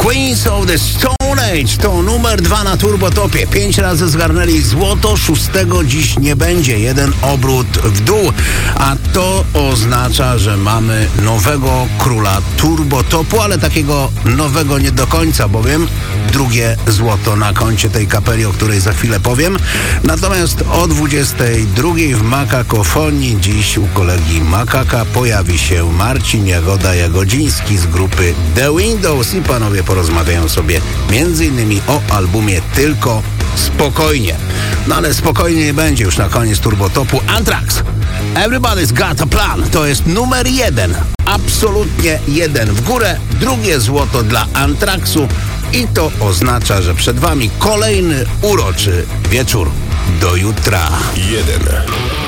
Queens of the Stone Age to numer 2 na Turbotopie. 5 razy zgarnęli złoto, 6 dziś nie będzie. Jeden obrót w dół, a to oznacza, że mamy nowego króla Turbotopu, ale takiego nowego nie do końca, bowiem drugie złoto na koncie tej kapeli, o której za chwilę powiem. Natomiast o 22 w Makakofonii dziś u kolegi Makaka pojawi się Marcin Jagoda-Jagodziński z grupy The Windows i panowie porozmawiają sobie m.in. o albumie Tylko Spokojnie. No ale spokojnie nie będzie już na koniec Turbotopu. Anthrax, Everybody's Got a Plan, to jest numer 1. Absolutnie 1 w górę, drugie złoto dla Anthraxu i to oznacza, że przed wami kolejny uroczy wieczór. Do jutra. 1.